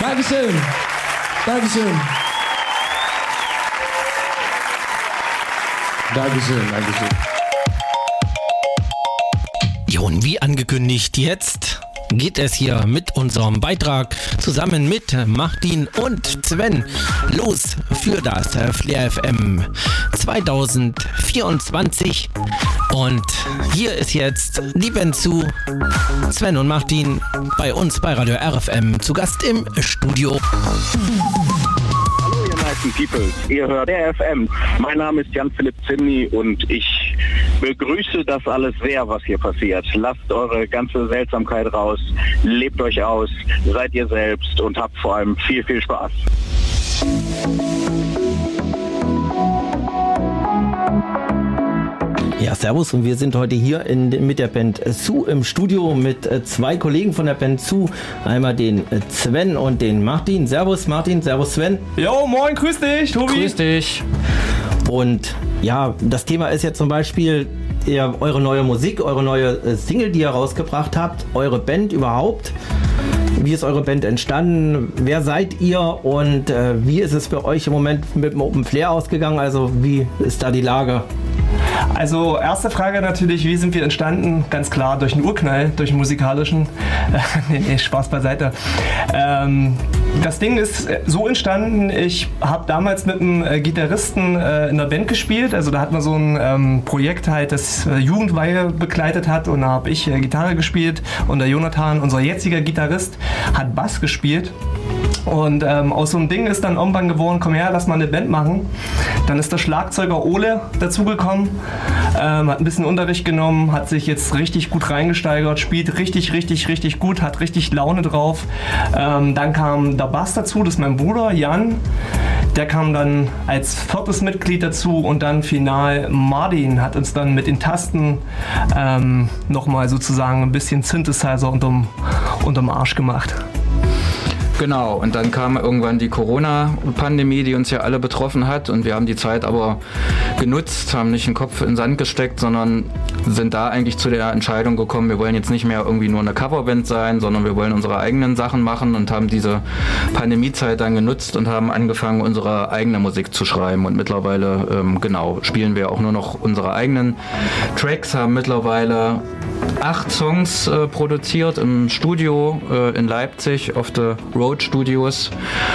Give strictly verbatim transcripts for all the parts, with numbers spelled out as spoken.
Dankeschön. Dankeschön. Dankeschön, Dankeschön. Ja, und wie angekündigt, jetzt geht es hier mit unserem Beitrag zusammen mit Martin und Sven los für das Flair F M zwanzig vierundzwanzig. Und hier ist jetzt die Band zu Sven und Martin bei uns bei Radio R F M zu Gast im Studio. People. Ihr hört R F M. Mein Name ist Jan-Philipp Zimny und ich begrüße das alles sehr, was hier passiert. Lasst eure ganze Seltsamkeit raus, lebt euch aus, seid ihr selbst und habt vor allem viel, viel Spaß. Ja, servus, und wir sind heute hier in, mit der Band Zu im Studio mit äh, zwei Kollegen von der Band Zu. Einmal den äh, Sven und den Martin. Servus Martin, servus Sven. Jo, moin, grüß dich, Tobi. Grüß dich. Und ja, das Thema ist jetzt zum Beispiel ihr, eure neue Musik, eure neue äh, Single, die ihr rausgebracht habt, eure Band überhaupt. Wie ist eure Band entstanden? Wer seid ihr? Und äh, wie ist es für euch im Moment mit dem Open Flair ausgegangen? Also wie ist da die Lage? Also erste Frage natürlich, wie sind wir entstanden? Ganz klar durch einen Urknall, durch einen musikalischen. Äh, nee, nee, Spaß beiseite. Ähm, das Ding ist so entstanden, ich habe damals mit einem äh, Gitarristen äh, in der Band gespielt. Also da hat man so ein ähm, Projekt halt, das äh, Jugendweihe begleitet hat, und da habe ich äh, Gitarre gespielt und der Jonathan, unser jetziger Gitarrist, hat Bass gespielt. Und ähm, aus so einem Ding ist dann irgendwann geworden, komm her, lass mal eine Band machen. Dann ist der Schlagzeuger Ole dazugekommen, ähm, hat ein bisschen Unterricht genommen, hat sich jetzt richtig gut reingesteigert, spielt richtig, richtig, richtig gut, hat richtig Laune drauf. Ähm, dann kam der Bass dazu, das ist mein Bruder Jan. Der kam dann als viertes Mitglied dazu, und dann final Martin hat uns dann mit den Tasten ähm, nochmal sozusagen ein bisschen Synthesizer unterm, unterm Arsch gemacht. Genau, und dann kam irgendwann die Corona-Pandemie, die uns ja alle betroffen hat, und wir haben die Zeit aber genutzt, haben nicht den Kopf in den Sand gesteckt, sondern sind da eigentlich zu der Entscheidung gekommen, wir wollen jetzt nicht mehr irgendwie nur eine Coverband sein, sondern wir wollen unsere eigenen Sachen machen, und haben diese Pandemiezeit dann genutzt und haben angefangen, unsere eigene Musik zu schreiben, und mittlerweile, ähm, genau, spielen wir auch nur noch unsere eigenen Tracks, haben mittlerweile acht Songs äh, produziert im Studio äh, in Leipzig auf der Road Studios.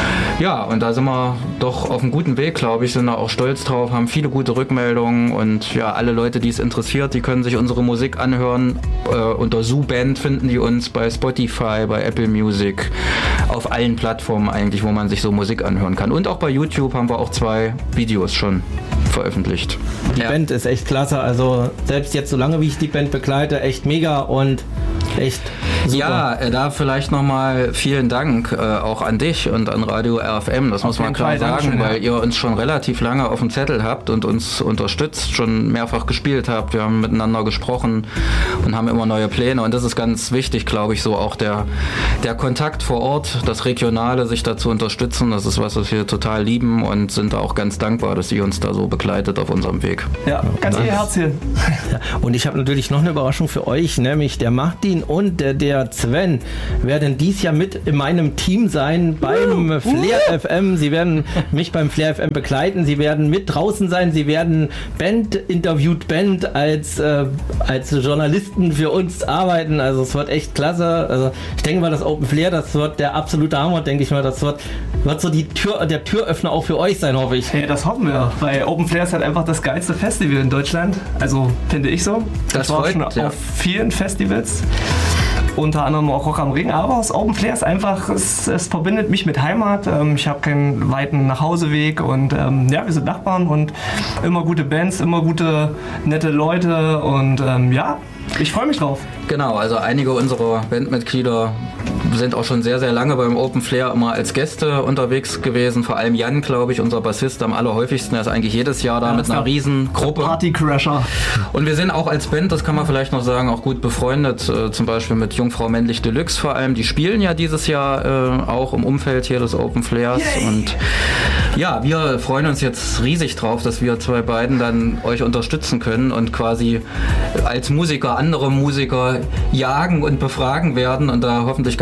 Ja, und da sind wir doch auf einem guten Weg, glaube ich, sind da auch stolz drauf, haben viele gute Rückmeldungen, und ja, alle Leute, die es interessiert, die können sich unsere Musik anhören. Äh, unter Zu Band finden die uns bei Spotify, bei Apple Music, auf allen Plattformen eigentlich, wo man sich so Musik anhören kann. Und auch bei YouTube haben wir auch zwei Videos schon veröffentlicht. Die ja. Band ist echt klasse, also selbst jetzt so lange wie ich die Band begleite, echt mega und echt super. Ja, äh, da vielleicht nochmal vielen Dank äh, auch an dich und an Radio R F M, das auf muss man klar Fall, sagen, schön, weil ja. ihr uns schon relativ lange auf dem Zettel habt und uns unterstützt, schon mehrfach gespielt habt, wir haben miteinander gesprochen und haben immer neue Pläne, und das ist ganz wichtig, glaube ich, so auch der, der Kontakt vor Ort, das Regionale, sich da zu unterstützen, das ist was, was wir total lieben, und sind da auch ganz dankbar, dass ihr uns da so begleitet auf unserem Weg. Ja, ganz ihr Herzchen. Und ich habe natürlich noch eine Überraschung für euch, nämlich der Martin und der, der Sven werden dies Jahr mit in meinem Team sein beim uh, Flair uh. F M. Sie werden mich beim Flair F M begleiten, sie werden mit draußen sein, sie werden Band, interviewt Band als, äh, als Journalisten für uns arbeiten, also es wird echt klasse. Also ich denke mal, das Open Flair, das wird der absolute Hammer, denke ich mal, das wird, wird so die Tür, der Türöffner auch für euch sein, hoffe ich. Ja, das hoffen wir, weil Open Flair ist halt einfach das geilste Festival in Deutschland, also finde ich so. Das ich war freut, schon ja. auf vielen Festivals, unter anderem auch Rock am Ring, aber das Open Flair ist einfach, es, es verbindet mich mit Heimat, ähm, ich habe keinen weiten Nachhauseweg, und ähm, ja, wir sind Nachbarn und immer gute Bands, immer gute, nette Leute, und ähm, ja, ich freue mich drauf. Genau, also einige unserer Bandmitglieder sind auch schon sehr, sehr lange beim Open Flair immer als Gäste unterwegs gewesen. Vor allem Jan, glaube ich, unser Bassist am allerhäufigsten. Er ist eigentlich jedes Jahr da ja, mit einer riesen Gruppe. Partycrasher. Und wir sind auch als Band, das kann man vielleicht noch sagen, auch gut befreundet. Äh, zum Beispiel mit Jungfrau Männlich Deluxe vor allem. Die spielen ja dieses Jahr äh, auch im Umfeld hier des Open Flairs. Yay. Und ja, wir freuen uns jetzt riesig drauf, dass wir zwei beiden dann euch unterstützen können und quasi als Musiker andere Musiker jagen und befragen werden und da hoffentlich ganz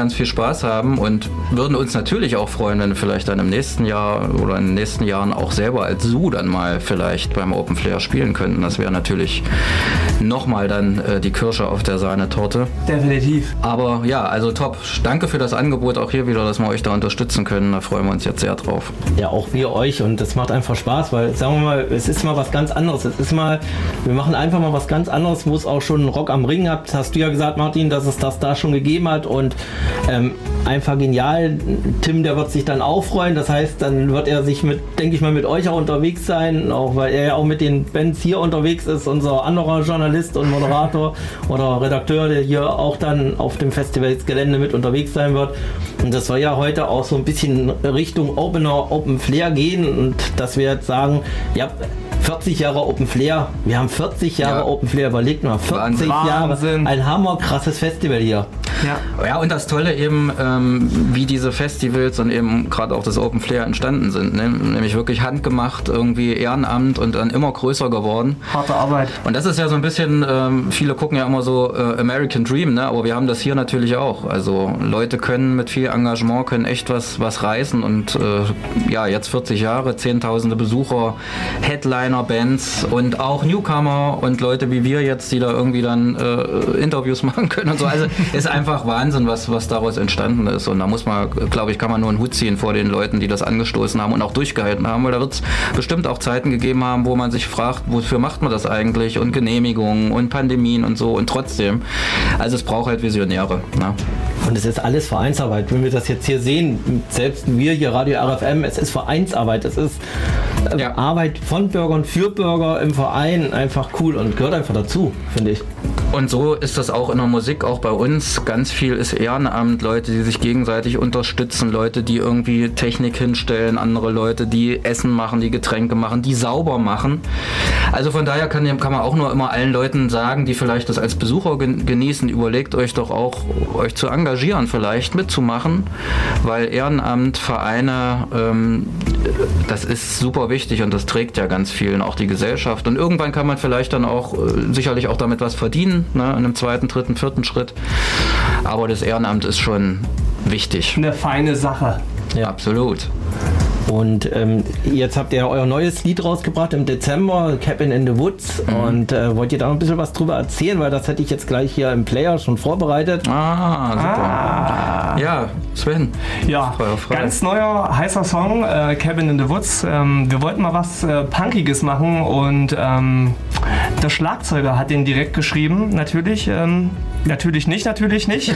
ganz viel Spaß haben und würden uns natürlich auch freuen, wenn wir vielleicht dann im nächsten Jahr oder in den nächsten Jahren auch selber als Zoo dann mal vielleicht beim Open Flair spielen könnten. Das wäre natürlich nochmal dann äh, die Kirsche auf der Sahnetorte. Definitiv. Aber ja, also top. Danke für das Angebot auch hier wieder, dass wir euch da unterstützen können. Da freuen wir uns jetzt sehr drauf. Ja, auch wir euch, und das macht einfach Spaß, weil, sagen wir mal, es ist mal was ganz anderes. Es ist mal, wir machen einfach mal was ganz anderes, wo es auch schon Rock am Ring habt. Hast du ja gesagt, Martin, dass es das da schon gegeben hat, und ähm, einfach genial. Tim, der wird sich dann auch freuen. Das heißt, dann wird er sich mit, denke ich mal, mit euch auch unterwegs sein, auch weil er ja auch mit den Bands hier unterwegs ist, unser anderer Journalist und Moderator oder Redakteur, der hier auch dann auf dem Festivalsgelände mit unterwegs sein wird. Und das soll ja heute auch so ein bisschen Richtung Opener, Open Flair gehen, und dass wir jetzt sagen, ja, vierzig Jahre Open Flair, wir haben vierzig Jahre Ja. Open Flair, überlegt mal, vierzig Jahre, Wahnsinn. ein hammerkrasses Festival hier. Ja. Ja, und das Tolle eben, ähm, wie diese Festivals und eben gerade auch das Open Flair entstanden sind, ne? Nämlich wirklich handgemacht, irgendwie Ehrenamt und dann immer größer geworden. Harte Arbeit. Und das ist ja so ein bisschen, ähm, viele gucken ja immer so äh, American Dream, ne? Aber wir haben das hier natürlich auch. Also Leute können mit viel Engagement, können echt was, was reißen, und äh, ja, jetzt vierzig Jahre, zehntausende Besucher, Headliner, Bands und auch Newcomer und Leute wie wir jetzt, die da irgendwie dann äh, Interviews machen können und so. Also ist einfach Wahnsinn, was, was daraus entstanden ist. Und da muss man, glaube ich, kann man nur einen Hut ziehen vor den Leuten, die das angestoßen haben und auch durchgehalten haben, weil da wird es bestimmt auch Zeiten gegeben haben, wo man sich fragt, wofür macht man das eigentlich, und Genehmigungen und Pandemien und so, und trotzdem, also es braucht halt Visionäre. Ne? Und es ist alles Vereinsarbeit. Wenn wir das jetzt hier sehen, selbst wir hier, Radio R F M, es ist Vereinsarbeit. Es ist äh, Ja. Arbeit von Bürgern für Bürger im Verein. Einfach cool und gehört einfach dazu, finde ich. Und so ist das auch in der Musik, auch bei uns. Ganz viel ist Ehrenamt, Leute, die sich gegenseitig unterstützen, Leute, die irgendwie Technik hinstellen, andere Leute, die Essen machen, die Getränke machen, die sauber machen. Also von daher kann, kann man auch nur immer allen Leuten sagen, die vielleicht das als Besucher gen- genießen, überlegt euch doch auch, euch zu engagieren, vielleicht mitzumachen, weil Ehrenamt, Vereine, ähm, das ist super wichtig, und das trägt ja ganz vielen, auch die Gesellschaft. Und irgendwann kann man vielleicht dann auch äh, sicherlich auch damit was verdienen, ne, in einem zweiten, dritten, vierten Schritt. Aber das Ehrenamt ist schon wichtig. Eine feine Sache. Ja. Absolut. Und ähm, jetzt habt ihr euer neues Lied rausgebracht im Dezember, Cabin in the Woods. Mhm. Und äh, wollt ihr da noch ein bisschen was drüber erzählen? Weil das hätte ich jetzt gleich hier im Player schon vorbereitet. Ah, super. Ah. Ja, Sven. Ja, Feuer frei. ganz neuer, heißer Song, äh, Cabin in the Woods. Ähm, wir wollten mal was äh, Punkiges machen, und ähm, der Schlagzeuger hat den direkt geschrieben, natürlich. Ähm, natürlich nicht, natürlich nicht.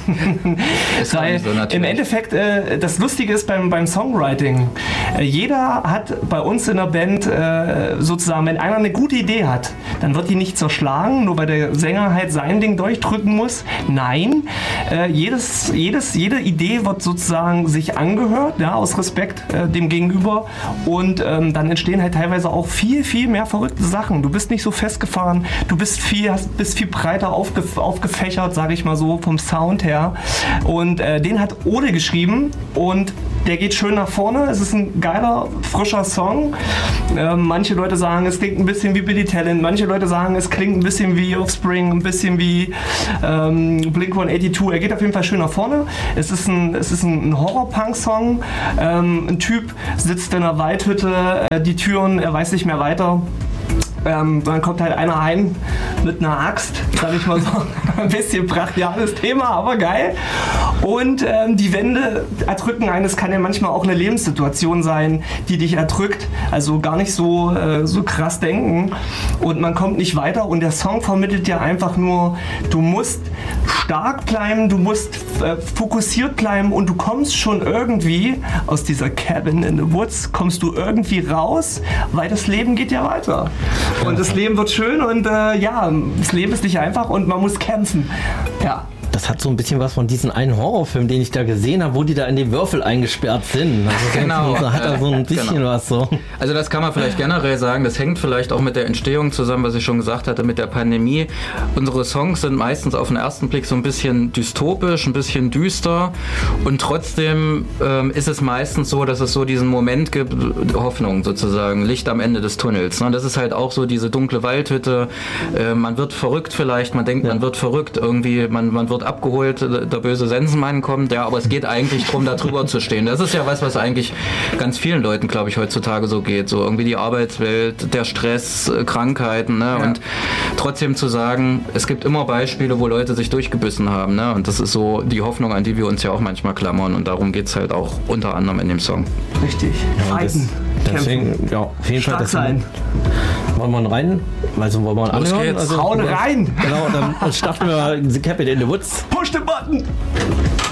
Ist auch Weil nicht so natürlich. im Endeffekt, äh, das Lustige ist beim, beim Songwriting, äh, jeder hat bei uns in der Band äh, sozusagen, wenn einer eine gute Idee hat, dann wird die nicht zerschlagen, nur weil der Sänger halt sein Ding durchdrücken muss. Nein, äh, jedes, jedes, jede Idee wird sozusagen sich angehört, ja, aus Respekt äh, dem Gegenüber, und ähm, dann entstehen halt teilweise auch viel, viel mehr verrückte Sachen. Du bist nicht so festgefahren, du bist viel, hast, bist viel breiter aufge, aufgefächert, sage ich mal so, vom Sound her, und äh, den hat Ode geschrieben, und der geht schön nach vorne. Es ist ein geiler, frischer Song. Äh, manche Leute sagen, es klingt ein bisschen wie Billy Talent. Manche Leute sagen, es klingt ein bisschen wie Offspring, ein bisschen wie ähm, Blink hundertzweiundachtzig. Er geht auf jeden Fall schön nach vorne. Es ist ein, es ist ein Horror-Punk-Song. Ähm, ein Typ sitzt in einer Waldhütte, äh, die Türen, er weiß nicht mehr weiter. Ähm, dann kommt halt einer ein mit einer Axt, sag ich mal so. Ein bisschen brachiales Thema, aber geil. Und ähm, die Wände erdrücken einen. Es kann ja manchmal auch eine Lebenssituation sein, die dich erdrückt. Also gar nicht so, äh, so krass denken. Und man kommt nicht weiter. Und der Song vermittelt ja einfach nur, du musst stark bleiben, du musst äh, fokussiert bleiben, und du kommst schon irgendwie aus dieser Cabin in the Woods, kommst du irgendwie raus, weil das Leben geht ja weiter. Und das Leben wird schön, und äh, ja, das Leben ist nicht einfach, und man muss kämpfen. Ja. Das hat so ein bisschen was von diesem einen Horrorfilm, den ich da gesehen habe, wo die da in den Würfel eingesperrt sind. Also Genau. So hat er so ein bisschen Genau. was so. Also das kann man vielleicht generell sagen, das hängt vielleicht auch mit der Entstehung zusammen, was ich schon gesagt hatte, mit der Pandemie. Unsere Songs sind meistens auf den ersten Blick so ein bisschen dystopisch, ein bisschen düster, und trotzdem ähm, ist es meistens so, dass es so diesen Moment gibt, Hoffnung sozusagen, Licht am Ende des Tunnels. Ne? Das ist halt auch so diese dunkle Waldhütte, äh, man wird verrückt vielleicht, man denkt, Ja. man wird verrückt, irgendwie, man, man wird abgeholt, der böse Sensenmann kommt, ja, aber es geht eigentlich darum, da drüber zu stehen. Das ist ja was, was eigentlich ganz vielen Leuten, glaube ich, heutzutage so geht. So irgendwie die Arbeitswelt, der Stress, Krankheiten, ne? Ja. Und trotzdem zu sagen, es gibt immer Beispiele, wo Leute sich durchgebissen haben, ne? Und das ist so die Hoffnung, an die wir uns ja auch manchmal klammern, und darum geht es halt auch unter anderem in dem Song. Richtig. Ja, das, deswegen, ja, auf jeden Stark Fall. Das sein. Wollen wir rein? Also wollen wir Los anhören? geht's. Also, Hauen rein! Genau, dann starten wir The Cabin in the Woods. Push the button!